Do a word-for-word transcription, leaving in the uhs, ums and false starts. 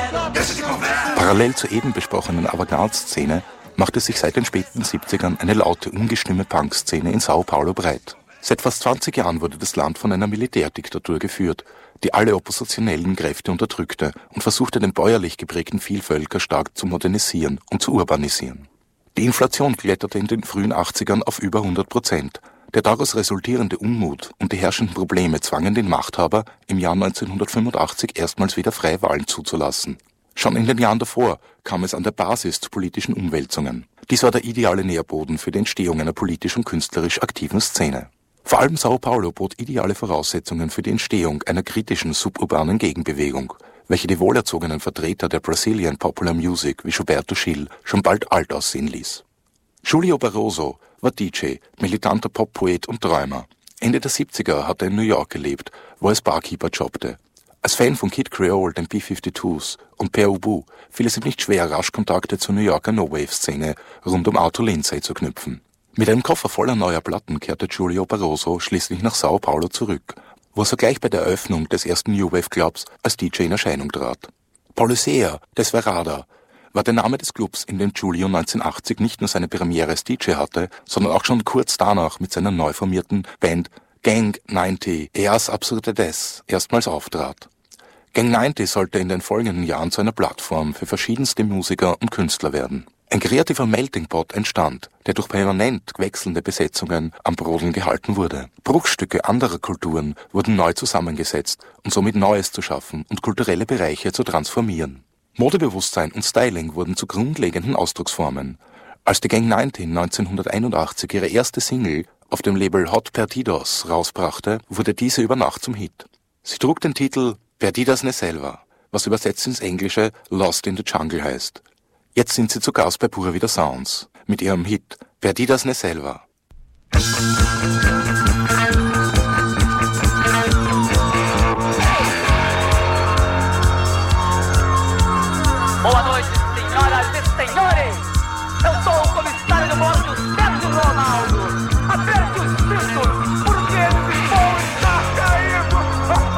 Parallel zur eben besprochenen Avantgarde-Szene machte sich seit den späten siebzigern eine laute, ungestüme Punk-Szene in Sao Paulo breit. Seit fast zwanzig Jahren wurde das Land von einer Militärdiktatur geführt, die alle oppositionellen Kräfte unterdrückte und versuchte, den bäuerlich geprägten Vielvölkerstaat zu modernisieren und zu urbanisieren. Die Inflation kletterte in den frühen achtzigern auf über hundert Prozent. Der daraus resultierende Unmut und die herrschenden Probleme zwangen den Machthaber, im Jahr neunzehnhundertfünfundachtzig erstmals wieder freie Wahlen zuzulassen. Schon in den Jahren davor kam es an der Basis zu politischen Umwälzungen. Dies war der ideale Nährboden für die Entstehung einer politisch und künstlerisch aktiven Szene. Vor allem Sao Paulo bot ideale Voraussetzungen für die Entstehung einer kritischen suburbanen Gegenbewegung, welche die wohlerzogenen Vertreter der Brazilian Popular Music wie Gilberto Gil schon bald alt aussehen ließ. Julio Barroso war D J, militanter Poppoet und Träumer. Ende der siebziger hat er in New York gelebt, wo er als Barkeeper jobbte. Als Fan von Kid Creole, den B fünfundfünfzigers und Per Ubu fiel es ihm nicht schwer, rasch Kontakte zur New Yorker No-Wave-Szene rund um Arthur Lindsay zu knüpfen. Mit einem Koffer voller neuer Platten kehrte Julio Barroso schließlich nach Sao Paulo zurück, wo er sogleich bei der Eröffnung des ersten New Wave Clubs als D J in Erscheinung trat. Polysea Desverada war der Name des Clubs, in dem Julio neunzehnhundertachtzig nicht nur seine Premiere als D J hatte, sondern auch schon kurz danach mit seiner neu formierten Band Gang neunzig Eas Absurdetes erstmals auftrat. Gang neunzig sollte in den folgenden Jahren zu einer Plattform für verschiedenste Musiker und Künstler werden. Ein kreativer Melting Pot entstand, der durch permanent wechselnde Besetzungen am Brodeln gehalten wurde. Bruchstücke anderer Kulturen wurden neu zusammengesetzt, um somit Neues zu schaffen und kulturelle Bereiche zu transformieren. Modebewusstsein und Styling wurden zu grundlegenden Ausdrucksformen. Als die Gang neunzig neunzehnhunderteinundachtzig ihre erste Single auf dem Label Hot Perdidos rausbrachte, wurde diese über Nacht zum Hit. Sie trug den Titel Perdidas ne Selva, was übersetzt ins Englische Lost in the Jungle heißt. Jetzt sind sie zu Gast bei Pura Vida Sounds mit ihrem Hit Perdidas ne Selva.